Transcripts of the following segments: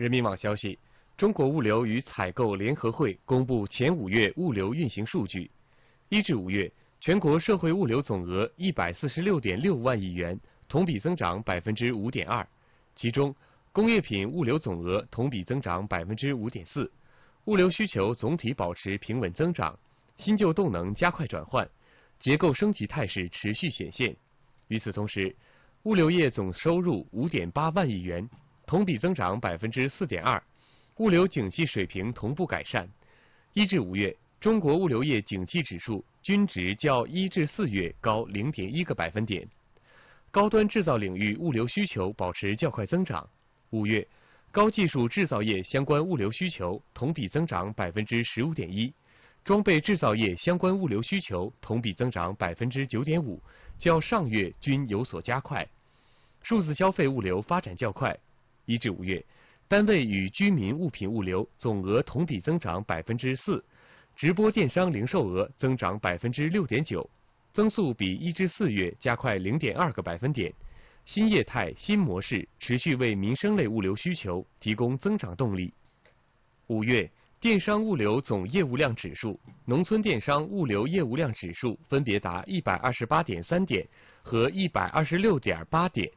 人民网消息，中国物流与采购联合会公布前5月物流运行数据。1至5月，全国社会物流总额146.6万亿元，同比增长5.2%。其中，工业品物流总额同比增长5.4%，物流需求总体保持平稳增长，新旧动能加快转换，结构升级态势持续显现。与此同时，物流业总收入5.8万亿元，同比增长4.2%，物流景气水平同步改善。1至5月，中国物流业景气指数均值较1至4月高0.1个百分点。高端制造领域物流需求保持较快增长。5月，高技术制造业相关物流需求同比增长15.1%，装备制造业相关物流需求同比增长9.5%，较上月均有所加快。数字消费物流发展较快。1至5月，单位与居民物品物流总额同比增长4%，直播电商零售额增长6.9%，增速比1至4月加快0.2个百分点。新业态、新模式持续为民生类物流需求提供增长动力。5月，电商物流总业务量指数、农村电商物流业务量指数分别达128.3点和126.8点。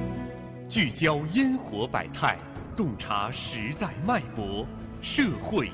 聚焦烟火百态，洞察时代脉搏，社会